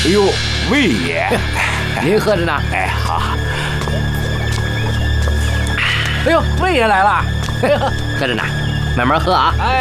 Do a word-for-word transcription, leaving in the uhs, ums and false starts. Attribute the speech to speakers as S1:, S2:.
S1: 哎呦，魏爷，
S2: 您喝着呢。
S1: 哎，好。
S2: 哎呦，魏爷来了，喝着呢，慢慢喝啊。哎。